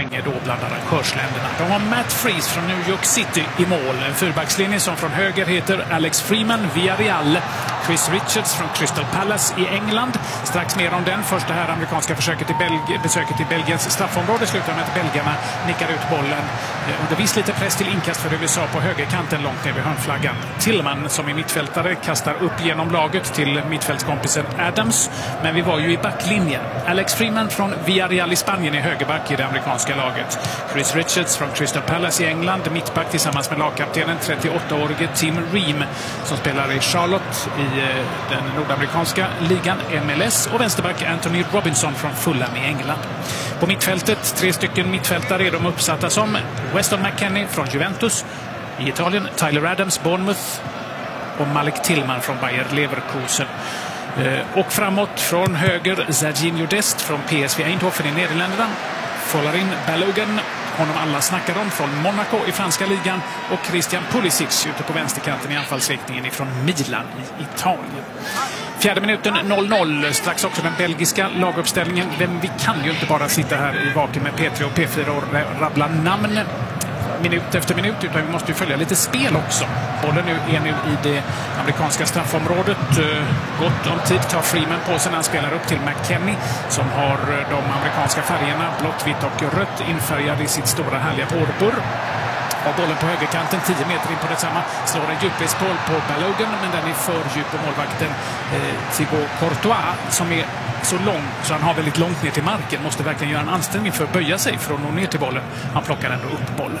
länge då bland arrangörsländerna. De har Matt Freese från New York City i mål. En fyrbackslinje som från höger heter Alex Freeman, Villarreal. Chris Richards från Crystal Palace i England. Strax mer om den. Först det här amerikanska besöket i Belgiens straffområde slutar med att belgarna nickar ut bollen under viss lite press till inkast för USA på högerkanten långt ner vid hörnflaggan. Tillman som är mittfältare kastar upp genom laget till mittfältskompisen Adams. Men vi var ju i backlinjen. Alex Freeman från Villarreal i Spanien är högerback i det amerikanska laget. Chris Richards från Crystal Palace i England, mittback tillsammans med lagkaptenen 38-årige Tim Ream som spelar i Charlotte i den nordamerikanska ligan MLS, och vänsterback Anthony Robinson från Fulham i England. På mittfältet, 3 stycken mittfältare är de uppsatta som Weston McKennie från Juventus i Italien, Tyler Adams, Bournemouth och Malik Tillman från Bayer Leverkusen. Och framåt från höger Serginho Dest från PSV Eindhoven i Nederländerna. Folarin Balogun, honom alla snackar om, från Monaco i franska ligan, och Christian Pulisic ute på vänsterkanten i anfallsriktningen ifrån Milan i Italien. 4:e minuten 0-0. Strax också den belgiska laguppställningen. Vi kan ju inte bara sitta här i vaken med P3 och P4 och rabbla namn minut efter minut, utan vi måste ju följa lite spel också. Bollen är nu i det amerikanska straffområdet. Gott om tid tar Freeman på sig när han spelar upp till McKennie som har de amerikanska färgerna blått, vitt och rött infärgade i sitt stora härliga pårburr. Och bollen på högerkanten 10 meter in på detsamma, slår en djupledsboll på Balogun, men den är för djup på målvakten Thibaut Courtois som är så lång så han har väldigt långt ner till marken, måste verkligen göra en ansträngning för att böja sig för att nå ner till bollen. Han plockar ändå upp bollen.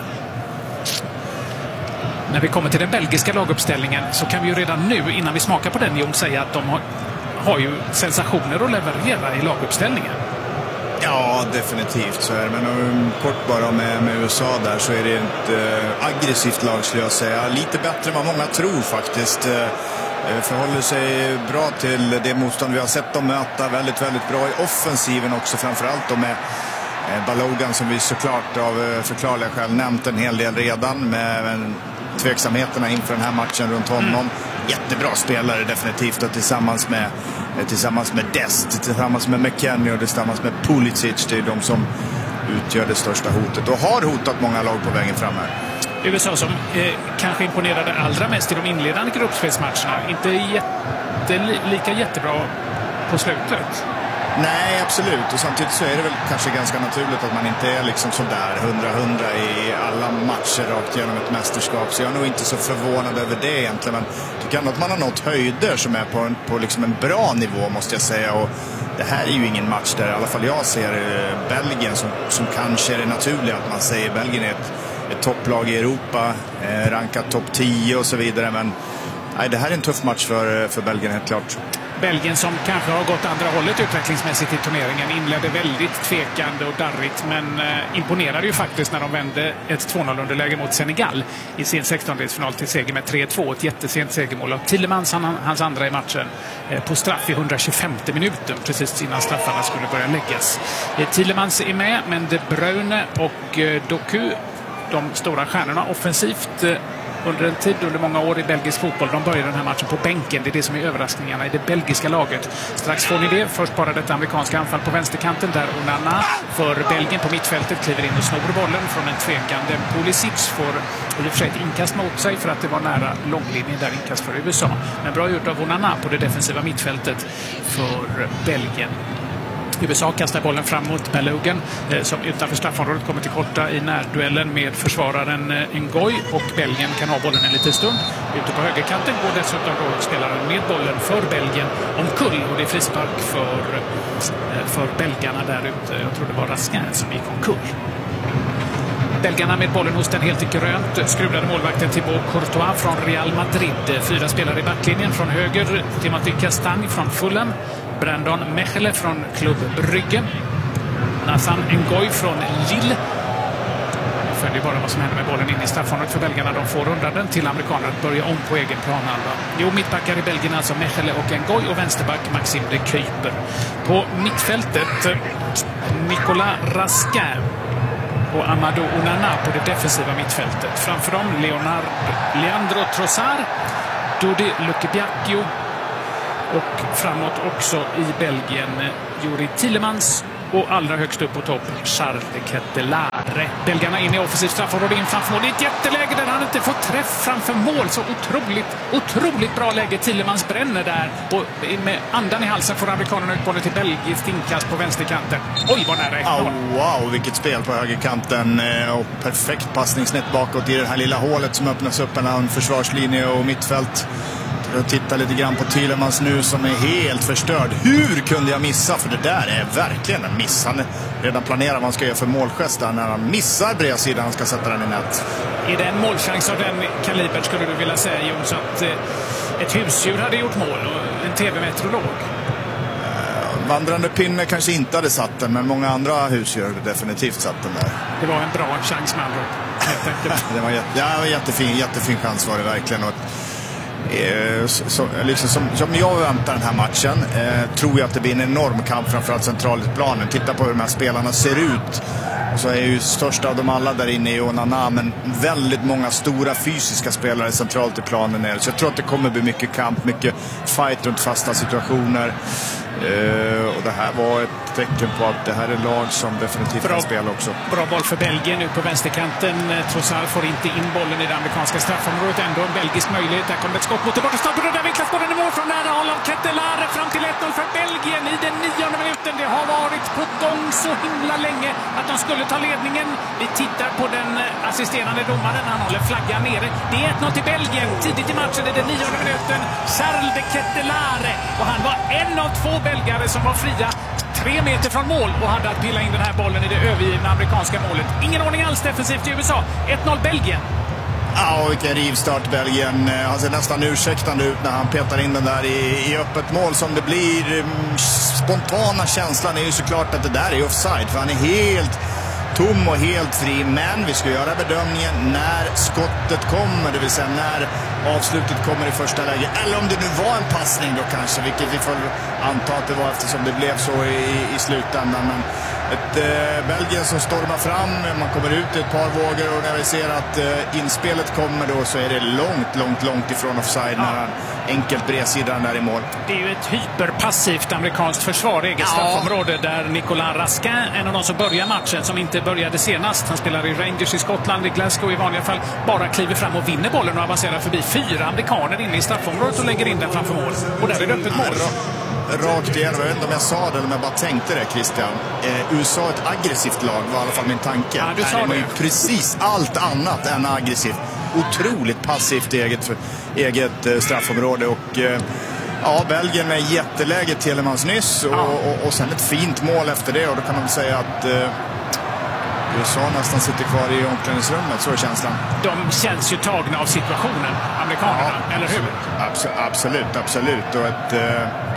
När vi kommer till den belgiska laguppställningen så kan vi ju redan nu, innan vi smakar på den, säga att de har ju sensationer att leverera i laguppställningen. Ja, definitivt så är det. Men kort bara med USA där så är det ett aggressivt lag, skulle jag säga. Lite bättre än vad många tror faktiskt. Förhåller sig bra till det motstånd vi har sett dem möta. Väldigt, väldigt bra i offensiven också, framförallt då med Balogun som vi såklart av förklarliga skäl nämnt en hel del redan, med tveksamheterna inför den här matchen runt honom. Jättebra spelare definitivt, och tillsammans med Dest, tillsammans med McKennie och tillsammans med Pulisic, det är de som utgör det största hotet och har hotat många lag på vägen fram här. USA som kanske imponerade allra mest i de inledande gruppspelsmatcherna, inte lika jättebra på slutet. Nej, absolut. Och samtidigt så är det väl kanske ganska naturligt att man inte är liksom sådär 100-100 i alla matcher rakt genom ett mästerskap. Så jag är nog inte så förvånad över det egentligen. Men jag tycker ändå att man har nått höjder som är på liksom en bra nivå, måste jag säga. Och det här är ju ingen match där i alla fall jag ser Belgien som kanske är det naturliga att man säger Belgien är ett topplag i Europa, rankat topp 10 och så vidare. Men nej, det här är en tuff match för Belgien, helt klart. Belgien som kanske har gått andra hållet utvecklingsmässigt i turneringen inledde väldigt tvekande och darrigt, men imponerade ju faktiskt när de vände ett 2-0 underläge mot Senegal i sin 16-delsfinal till seger med 3-2. Ett jättesent segermål av Tielemans, hans andra i matchen, på straff i 125:e minuten, precis innan straffarna skulle börja läggas. Tielemans är med, men De Bruyne och Doku, de stora stjärnorna offensivt, under många år i belgisk fotboll. De börjar den här matchen på bänken. Det är det som är överraskningarna i det belgiska laget. Strax får ni det. Först bara detta amerikanska anfall på vänsterkanten där Onana för Belgien på mittfältet kliver in och snor bollen från en tvekande Pulisic. Får i och för sig ett inkast mot sig för att det var nära långlinjen där, inkast för USA. Men bra gjort av Onana på det defensiva mittfältet för Belgien. USA kastar bollen fram mot Balogun som utanför straffområdet kommer till korta i närduellen med försvararen Ngoy, och Belgien kan ha bollen en liten stund. Ute på högerkanten går dessutom då spelaren med bollen för Belgien omkull, och det är frispark för belgarna där ute. Jag tror det var Raskin som gick omkull. Belgarna med bollen hos den helt grönt skruvade målvakten Thibaut Courtois från Real Madrid. 4 spelare i backlinjen. Från höger Timothy Castagne från Fulham, Brandon Mechele från Club Brugge, Nathan Ngoy från Lille. Jag följer bara vad som händer med bollen in i straffområdet för belgarna. De får undan den till amerikaner att börja om på egen planhalva. Mittbackar i Belgien alltså Mechele och Ngoy, och vänsterback Maxime de Kuyper. På mittfältet Nicolas Raskin och Amadou Onana på det defensiva mittfältet. Framför dem Leandro Trossard, Dodi Lukebakio, och framåt också i Belgien Juri Tielemans Och allra högst upp på topp, Charles de Kettelare. Belgarna in i offensivt straffområde in framför mål. Det är ett jätteläge där han inte får träff framför mål. Så otroligt bra läge. Tillemans bränner där. Och med andan i halsen får amerikanerna ut bollen till belgiskt inkast på vänsterkanten. Oj, vad nära. Wow, vilket spel på högerkanten. Och perfekt passningsnät bakåt i det här lilla hålet som öppnas upp mellan försvarslinje och mittfält. Jag tittar lite grann på Tillemans nu som är helt förstörd. Hur kunde jag missa? För det där är verkligen en miss. Han redan planerar vad han ska göra för målgest där när han missar bredsidan. Han ska sätta den i nät. Är det en målchans av den kalibern skulle du vilja säga, Jons, att ett husdjur hade gjort mål och en tv-meteorolog? Vandrande pinne kanske inte hade satt den, men många andra husdjur hade definitivt satt den där. Det var en bra chans med andra ord, helt enkelt. Det var jättefin chans var det verkligen. Och som jag väntar den här matchen tror jag att det blir en enorm kamp framförallt centralt i planen. Titta på hur de här spelarna ser ut. Och så är ju största av dem alla där inne i Onana, men väldigt många stora fysiska spelare centralt i planen. Så jag tror att det kommer bli mycket kamp, mycket fight runt fasta situationer. Och det här var ett tecken på att det här är lag som definitivt kan spela också. Bra boll för Belgien nu på vänsterkanten. Trossard får inte in bollen i det amerikanska straffområdet. Ändå en belgisk möjlighet. Där kommer ett skott mot det borta stad. Och där vinklas bollen i mål från nära håll av Kettelare fram till 1-0 för Belgien i den 9:e minuten. Det har varit på gång så himla länge att de skulle ta ledningen. Vi tittar på den assisterande domaren. Han håller flaggan nere. Det är 1-0 till Belgien. Tidigt i matchen i den 9:e minuten. Charles de Kettelare. Och han var en av två belgare som var fria 3 meter från mål och hade att pilla in den här bollen i det övergivna amerikanska målet. Ingen ordning alls defensivt i USA. 1-0 Belgien. Ja, vilken rivstart Belgien. Han ser nästan ursäktande ut när han petar in den där i öppet mål som det blir. Spontana känslan är ju såklart att det där är offside, för han är helt tom och helt fri. Men vi ska göra bedömningen när skottet kommer, det vill säga när avslutet kommer i första läge. Eller om det nu var en passning då kanske, vilket vi får anta att det var eftersom det blev så i slutändan. Men ett Belgien som stormar fram, man kommer ut i ett par vågor och när vi ser att inspelet kommer då så är det långt ifrån offside när han enkelt bredsidan där i mål. Det är ju ett hyperpassivt amerikanskt försvar, eget straffområde, där Nicolas Raskin, en av de som börjar matchen, som inte började senast, han spelar i Rangers i Skottland, i Glasgow i vanliga fall, bara kliver fram och vinner bollen och avancerar förbi 4 amerikaner inne i straffområdet och lägger in den framför mål. Och där är det öppet mål. Rakt igenom, jag vet inte om jag sa det eller om jag bara tänkte det, Christian. USA är ett aggressivt lag, var i alla fall min tanke. Ja, du sa det. Var ju precis allt annat än aggressivt. Otroligt passivt i eget straffområde. Och Belgien med jätteläge Tillemans nyss och sen ett fint mål efter det. Och då kan man säga att USA nästan sitter kvar i omklädningsrummet, så är känslan. De känns ju tagna av situationen, amerikanerna, eller hur? Absolut. Och ett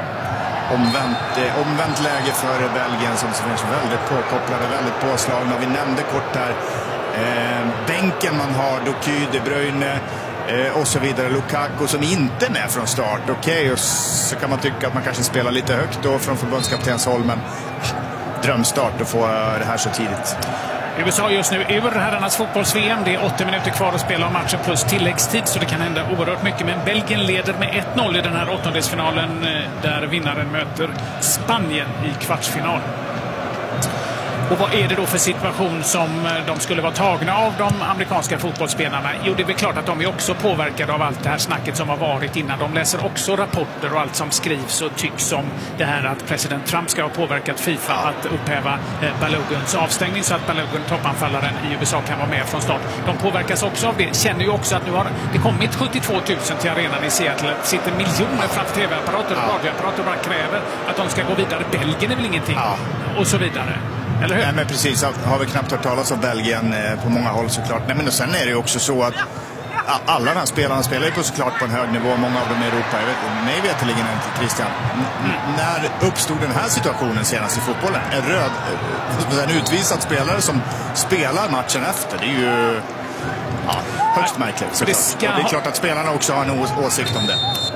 omvänt läge för Belgien som finns väldigt påkopplade, väldigt påslagna. Vi nämnde kort här bänken man har, Doku, De Bruyne och så vidare, Lukaku som inte är med från start. Okej, och så kan man tycka att man kanske spelar lite högt då från förbundskaptens håll, men drömstart att få det här så tidigt. USA just nu ur herrarnas fotbolls-VM. Det är 80 minuter kvar att spela om matchen plus tilläggstid, så det kan hända oerhört mycket. Men Belgien leder med 1-0 i den här åttondelsfinalen där vinnaren möter Spanien i kvartsfinal. Och vad är det då för situation som de skulle vara tagna av, de amerikanska fotbollsspelarna? Jo, det är väl klart att de är också påverkade av allt det här snacket som har varit innan. De läser också rapporter och allt som skrivs och tycks om det här att president Trump ska ha påverkat FIFA att upphäva Balogans avstängning så att Balogun, toppanfallaren i USA, kan vara med från start. De påverkas också av det. Känner ju också att nu har det kommit 72 000 till arenan i Seattle. Det sitter miljoner framför tv-apparater och radioapparater och bara kräver att de ska gå vidare. Belgien är väl ingenting? Och så vidare. Eller hur? Nej, men precis. Har vi knappt hört talas om Belgien på många håll såklart. Nej, men sen är det ju också så att alla de här spelarna spelar ju såklart på en hög nivå. Många av dem i Europa. Mig veterligen inte, Christian. När uppstod den här situationen senast i fotbollen? En utvisad spelare som spelar matchen efter. Det är ju högst märkligt. Och det är klart att spelarna också har en åsikt om det.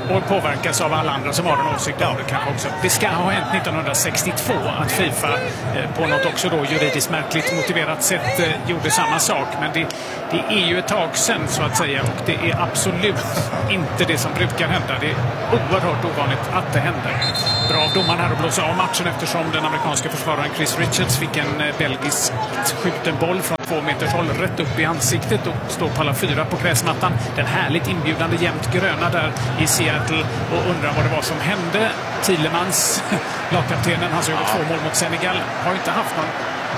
och påverkas av alla andra som har en åsikt om det kanske också. Det ska ha hänt 1962 att FIFA på något också då juridiskt märkligt motiverat sätt gjorde samma sak. Men det är ju ett tag sedan så att säga, och det är absolut inte det som brukar hända. Det är oerhört ovanligt att det händer. Bra av domaren här att blåsa av matchen eftersom den amerikanska försvararen Chris Richards fick en belgisk skjuten boll från 2 meters håll rätt upp i ansiktet och står på alla 4 på gräsmattan. Den härligt inbjudande jämnt gröna där i Seattle, och undrar vad det var som hände. Thielemans, lagkaptenen, han som gjorde 2 mål mot Senegal, har inte haft någon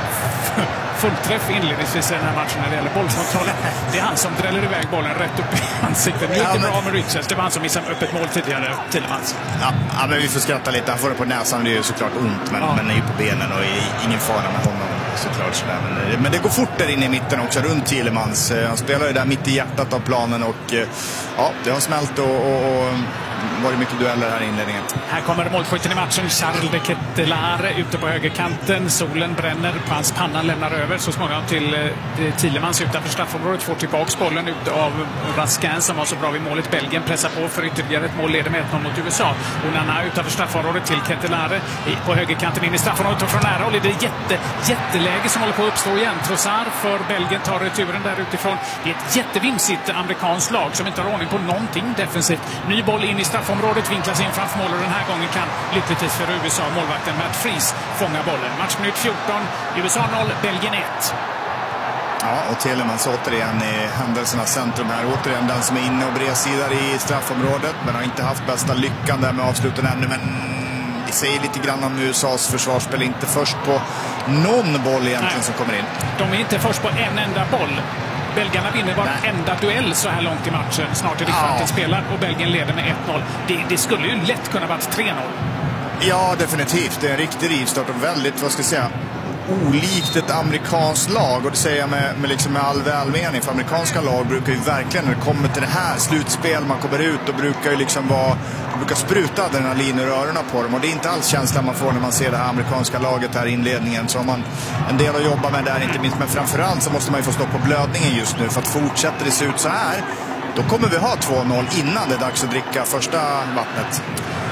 fullträff inledningsvis i den här matchen när det gäller bollkontrollen. Det är han som dräller iväg bollen rätt upp i ansiktet. Lite bra med Richards. Det var han som missade upp ett mål tidigare, Thielemans. Ja, men vi får skratta lite. Han får det på näsan, det är ju såklart ont, men är ju på benen och är ingen fara med honom såklart. Sådär. Men det går fort där inne i mitten också, runt Thielemans. Han spelar ju där mitt i hjärtat av planen och ja, det har smält och var det mycket dueller här i inledningen. Här kommer målskytten i matchen, Charles de Kettelare ute på högerkanten. Solen bränner på hans panna, lämnar över så småningom till Thielemans utanför straffområdet. Får tillbaka bollen ut av Raskin som var så bra vid målet. Belgien pressar på för ytterligare ett mål, leder med 1-0 mot USA. Onana utanför straffområdet till Kettelare på högerkanten in i straffområdet och från nära håll är det jätteläge som håller på att uppstå igen. Trossard för Belgien tar returen där utifrån. Det är ett jättevimsigt amerikanskt lag som inte har ordning på någonting defensivt. Ny boll in i straffområdet, vinklas in framför mål och den här gången kan lyckligtvis för USA målvakten Matt Freese fånga bollen. Matchminut 14, USA 0, Belgien 1. Ja, och Thielemans återigen i händelsernas centrum här. Återigen den som är inne och bredsidar i straffområdet, men har inte haft bästa lyckan där med avsluten ännu. Men det säger lite grann om USAs försvarsspel. Inte först på någon boll egentligen som kommer in. De är inte först på en enda boll. Belgarna vinner varenda duell så här långt i matchen. Snart är det kvarten spelad och Belgien leder med 1-0. Det skulle ju lätt kunna vara 3-0. Ja, definitivt. Det är en riktig rivstart och väldigt, vad ska jag säga, olikt ett amerikanskt lag. Och det säger jag med all välmening. För amerikanska lag brukar ju verkligen, när det kommer till det här slutspel, man kommer ut och brukar ju liksom brukar spruta adrenalin i rörorna på dem. Och det är inte alls känslan man får när man ser det här amerikanska laget här i inledningen. Så har man en del att jobba med där, inte minst. Men framförallt så måste man ju få stopp på blödningen just nu. För att fortsätter det se ut så här, då kommer vi ha 2-0 innan det är dags att dricka första vattnet.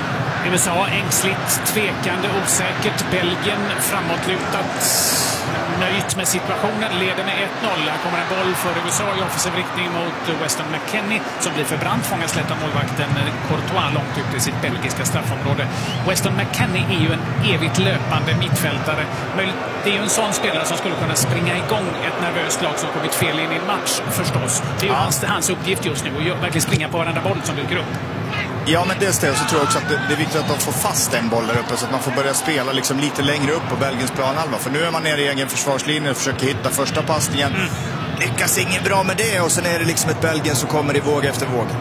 USA ängsligt, tvekande, osäkert. Belgien framåtlutat, nöjt med situationen, leder med 1-0. Här kommer en boll för USA i offensiv riktning mot Weston McKennie som blir förbrant, fångas lätt av målvakten Courtois långt ut i sitt belgiska straffområde. Weston McKennie är ju en evigt löpande mittfältare. Det är ju en sån spelare som skulle kunna springa igång ett nervöst lag som kommit fel in i en match förstås. Det är ju hans uppgift just nu att verkligen springa på varenda boll som dyker upp. Ja, men dels det, så tror jag också att det är viktigt att de får fast en boll där uppe så att man får börja spela liksom lite längre upp på Belgiens planhalva. För nu är man nere i egen försvarslinje och försöker hitta första passningen. Lyckas inget bra med det och sen är det liksom ett Belgien som kommer i våg efter våg.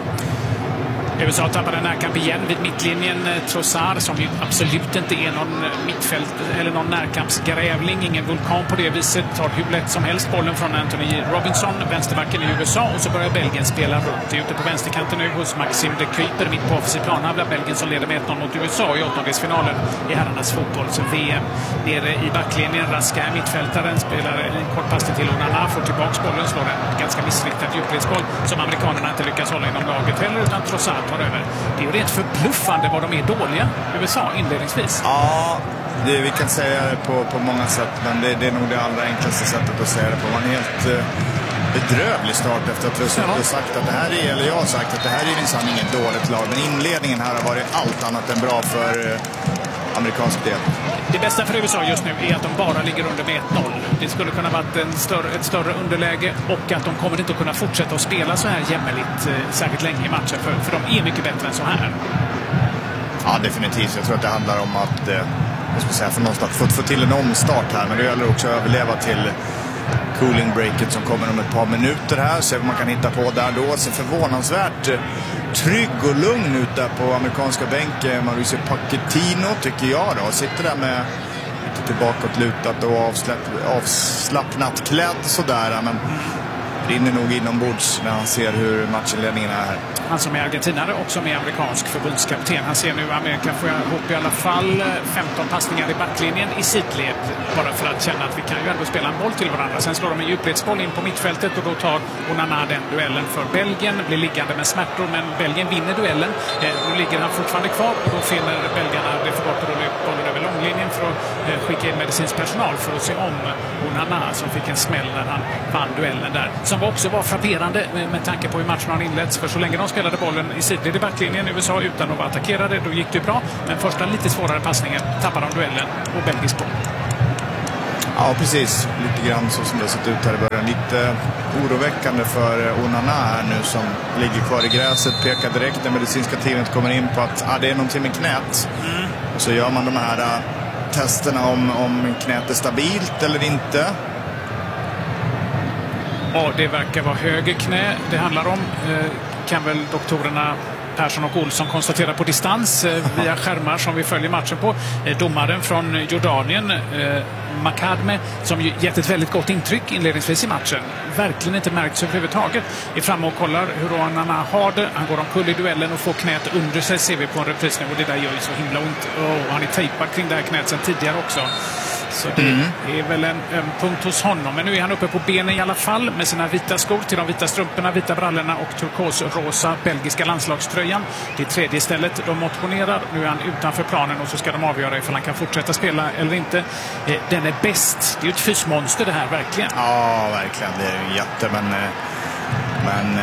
USA tappar en närkamp igen vid mittlinjen. Trossard, som ju absolut inte är någon mittfält eller någon närkampsgrävling, ingen vulkan på det viset, tar hur lätt som helst bollen från Anthony Robinson, vänsterbacken i USA, och så börjar Belgien spela runt. Det är ute på vänsterkanten nu hos Maxime de Kuyper, mitt på offensiv planhalva. Belgien som leder med 1-0 mot USA i åttondelsfinalen i herrarnas fotbolls-VM. Nere i backlinjen, Raskin, mittfältaren, spelar en kort passning till Onana, får tillbaka bollen, slår en ganska missriktad djupledsboll som amerikanerna inte lyckas hålla inom laget heller, utan Trossard tar över. Det är ju rent förbluffande vad de är dåliga, USA, inledningsvis. Ja, vi kan säga det på många sätt, men det är nog det allra enklaste sättet att säga det på. Man är helt bedrövlig start efter att vi har sagt att det här är, eller jag har sagt att det här är minsann inget dåligt lag. Men inledningen här har varit allt annat än bra för amerikansk del. Det bästa för USA just nu är att de bara ligger under med 1-0. Det skulle kunna vara ett större underläge och att de kommer inte att kunna fortsätta att spela så här jämmerligt särskilt länge i matchen. För de är mycket bättre än så här. Ja, definitivt. Jag tror att det handlar om att för någonstans få till en omstart här. Men det gäller också att överleva till cooling breaket som kommer om ett par minuter här. Se vad man kan hitta på där då. Så förvånansvärt trygg och lugn ut där på amerikanska bänken. Mauricio Pochettino tycker jag då. Sitter där med lite tillbakåtlutat och avslappnat klädd sådär. Men brinner nog inombords när han ser hur matchinledningen är här. Han som är argentinare och som är amerikansk förbundskapten. Han ser nu Amerika får ihop i alla fall 15 passningar i backlinjen i sidled. Bara för att känna att vi kan ju ändå spela en boll till varandra. Sen slår de en djupledsboll in på mittfältet och då tar Onana den duellen för Belgien. Blir liggande med smärtor men Belgien vinner duellen. Då ligger han fortfarande kvar och då finner belgarna det för gott att rulla upp bollen över långlinjen för att skicka in medicinsk personal för att se om Onana som fick en smäll när han vann duellen där. Som också var frapperande med tanke på hur matchen har inletts. För så länge de spelade bollen i sidled i backlinjen i USA utan att vara attackerade, då gick det bra. Men första lite svårare passningen tappade de duellen och belgisk boll. Ja, precis. Lite grann så som det sett ut här i början. Lite oroväckande för Onana här nu som ligger kvar i gräset. Pekar direkt när medicinska teamet kommer in på att det är någonting med knät. Och så gör man de här testerna om knät är stabilt eller inte. Ja, det verkar vara höger knä det handlar om. Kan väl doktorerna Persson och Olsson konstaterar på distans via skärmar som vi följer matchen på. Domaren från Jordanien, Makadme, som gett ett väldigt gott intryck inledningsvis i matchen. Verkligen inte märkts överhuvudtaget. Är framme och kollar hur Onana har det. Han går omkull i duellen och får knät under sig, ser vi på en repris nu. Och det där gör ju så himla ont. Han är tejpad kring det här knät sedan tidigare också. Så det är väl en punkt hos honom. Men nu är han uppe på benen i alla fall med sina vita skor till de vita strumporna, vita brallorna och turkosrosa belgiska landslagströjan. Det är tredje stället. De motionerar. Nu är han utanför planen och så ska de avgöra ifall han kan fortsätta spela eller inte. Den är bäst. Det är ju ett fysmonster det här, verkligen. Ja, verkligen. Det är ju jätte, men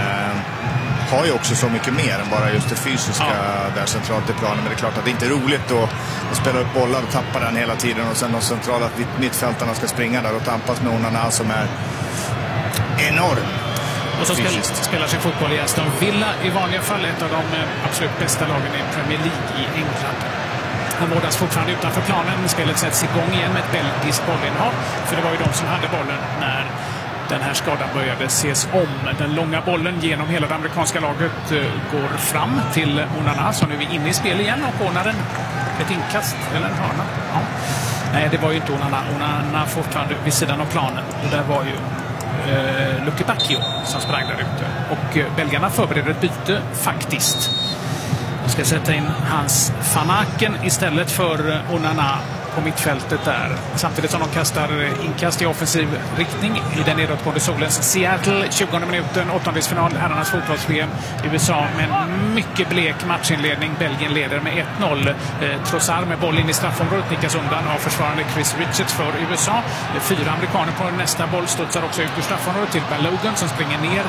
har ju också så mycket mer än bara just det fysiska där centralt i planen. Men det är klart att det inte är roligt att spela upp bollar och tappa den hela tiden och sen de centrala mittfältarna ska springa där och tampas med Onana som är enorm. Och så spelar sin fotboll i Aston Villa i vanliga fall, ett av de absolut bästa lagen i Premier League i England. Han vårdas fortfarande utanför planen. Spelet sätts igång igen med ett belgiskt bollinnehav. För det var ju de som hade bollen när den här skadan började ses om. Den långa bollen genom hela det amerikanska laget går fram till Onana som nu är inne i spel igen och ordnar ett inkast eller en hörna. Ja. Nej, det var ju inte Onana. Onana fortfarande vid sidan av planen. Och där var ju Lucky Bacchio som sprang där ute. Och belgarna förbereder ett byte faktiskt. De ska sätta in Hans van Aken istället för Onana på mittfältet där. Samtidigt som de kastar inkast i offensiv riktning i den nedåtgående solens Seattle. 20 minuten, åttondelsfinal, herrarnas fotbolls-VM. USA med en mycket blek matchinledning. Belgien leder med 1-0. Trossard med boll in i straffområdet nickas undan av försvarande Chris Richards för USA. 4 amerikaner på nästa boll studsar också ut ur straffområdet till Balogun som springer ner.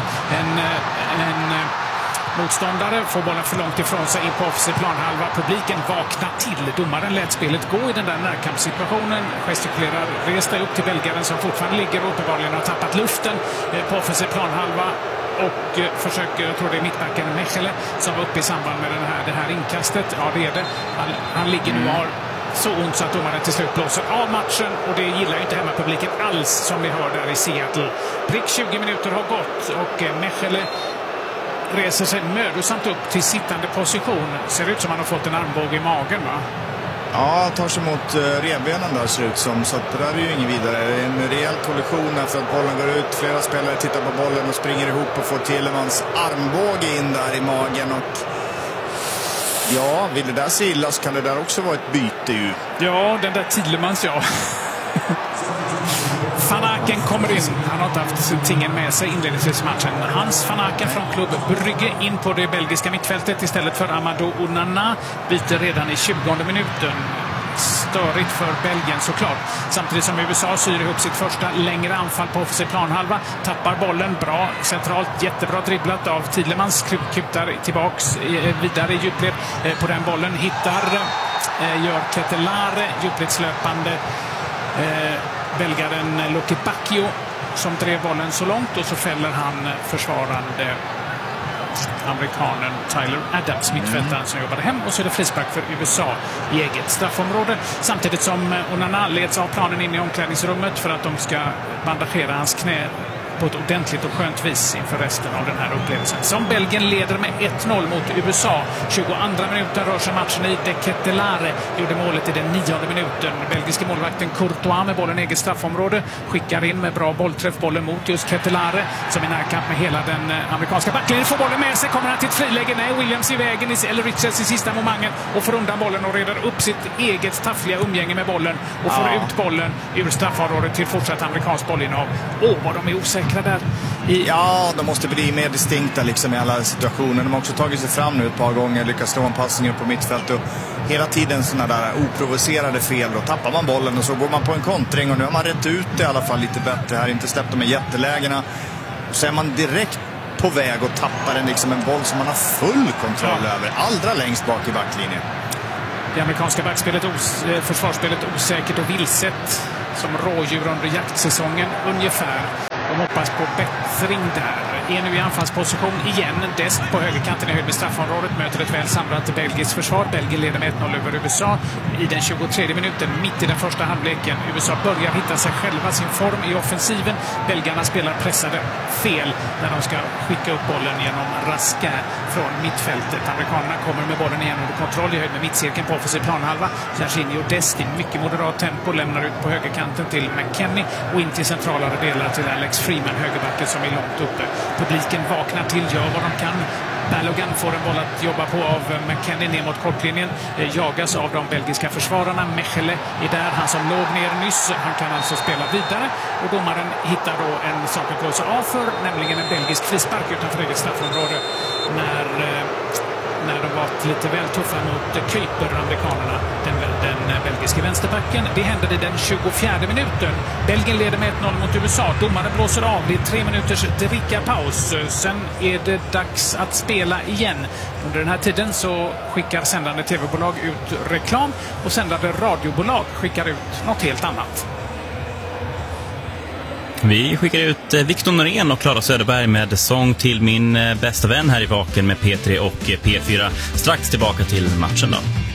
En motståndare får bollen för långt ifrån sig in på offensiv planhalva. Publiken vaknar till. Domaren lät spelet gå i den där närkampssituationen. Gestikulerar, resta upp till belgaren som fortfarande ligger och uppenbarligen har tappat luften på offensiv planhalva. Och försöker, jag tror det är mittbacken Mechele som var uppe i samband med det här inkastet. Ja, det är det. Han ligger nu och har så ont så att domaren till slut blåser av matchen. Och det gillar ju inte hemmapubliken alls som vi hör där i Seattle. Prick 20 minuter har gått och Mechele reser sig mödosamt upp till sittande position. Ser ut som han har fått en armbåge i magen, va? Ja, tar sig mot revbenen där ser ut som. Så att det där är ju inget vidare. Det är en rejäl kollision efter att bollen går ut. Flera spelare tittar på bollen och springer ihop och får Tillemans armbåge in där i magen. Och ja, vill det där se illa så kan det där också vara ett byte ju. Ja, den där Tillemans, ja. Van Aken kommer in. Han har inte haft tingen med sig inledningsvis i matchen. Hans Van Aken från klubb Brygge in på det belgiska mittfältet istället för Amadou Onana. Byter redan i 20:e minuten. Störigt för Belgien såklart. Samtidigt som USA syr ihop sitt första längre anfall på offensiv planhalva. Tappar bollen bra centralt. Jättebra dribblat av Tillemans. Kutar tillbaks vidare i djupled på den bollen. Hittar gör Ketelare djupledslöpande belgaren Lucky Bacchio som drev bollen så långt och så fäller han försvarande amerikanen Tyler Adams, mittfältaren som jobbade hem, och så är det frispark för USA i eget straffområde. Samtidigt som Onana leds av planen in i omklädningsrummet för att de ska bandagera hans knä på ett ordentligt och skönt vis inför resten av den här upplevelsen. Som Belgien leder med 1-0 mot USA. 22 minuten rör sig matchen i. De Ketelaere gjorde målet i den 9:e minuten. Belgiske målvakten Courtois med bollen i eget straffområde skickar in med bra bollträff bollen mot just Ketelaere som i närkamp med hela den amerikanska backlinjen. Får bollen med sig, kommer han till ett friläge. Nej, Williams i vägen, eller Richards i sista momentet och får undan bollen och reder upp sitt eget taffliga umgänge med bollen och får ut bollen ur straffområdet till fortsatt amerikansk bollinnehav. Vad de är osäkra där. Ja, de måste bli mer distinkta liksom i alla situationer. De har också tagit sig fram nu ett par gånger, lyckas slå en passning upp på mittfält och hela tiden sådana där oprovocerade fel. Då tappar man bollen och så går man på en kontring och nu har man rätt ut det i alla fall lite bättre här. Inte släppt de jättelägena. Och så är man direkt på väg och tappar en boll som man har full kontroll över. Allra längst bak i backlinjen. Det amerikanska backspelet, försvarsspelet osäkert och vilset som rådjur under jaktsäsongen ungefär. De hoppas på bättring där. Är nu i anfallsposition igen. Dest på högerkanten i höjd med straffområdet möter ett väl samlat belgiskt försvar. Belgien leder med 1-0 över USA i den 23:e minuten, mitt i den första halvleken. USA börjar hitta sig själva, sin form i offensiven. Belgarna spelar pressade fel när de ska skicka upp bollen genom Raskin från mittfältet. Amerikanerna kommer med bollen igen under kontroll i höjd med mittcirkeln på offensiv planhalva. Jorginho Dest i mycket moderat tempo lämnar ut på högerkanten till McKennie och in till centralare delar till Alex Freeman, högerbacken som är långt uppe. Publiken vaknar till, gör vad de kan. Balogun får en boll att jobba på av McKennie ner mot kortlinjen. Jagas av de belgiska försvararna. Mechele är där, han som låg ner nyss. Han kan alltså spela vidare. Och domaren hittar då en sak att blåsa av för, nämligen en belgisk frispark utanför eget straffområde. När de var lite väl tuffa mot Kuiper, amerikanerna, den belgiska vänsterbacken. Det händer i den 24:e minuten. Belgien leder med 1-0 mot USA. Domaren blåser av. Det är 3 minuters drickapaus. Sen är det dags att spela igen. Under den här tiden så skickar sändande tv-bolag ut reklam och sändande radiobolag skickar ut något helt annat. Vi skickar ut Victor Norén och Clara Söderberg med sång till min bästa vän här i Vaken med P3 och P4. Strax tillbaka till matchen då.